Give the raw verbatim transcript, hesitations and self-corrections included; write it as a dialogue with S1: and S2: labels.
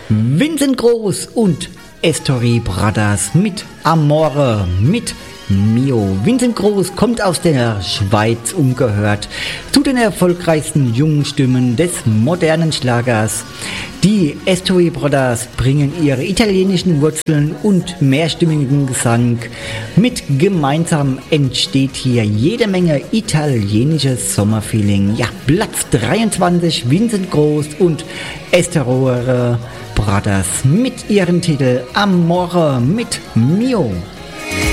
S1: Vincent Groß und Story Brothers mit Amore, mit Mio. Vincent Groß kommt aus der Schweiz ungehört zu den erfolgreichsten jungen Stimmen des modernen Schlagers. Die Story Brothers bringen ihre italienischen Wurzeln und mehrstimmigen Gesang mit. Gemeinsam entsteht hier jede Menge italienisches Sommerfeeling. Ja, Platz dreiundzwanzig, Vincent Groß und Story Brothers mit ihrem Titel Amore mit Mio.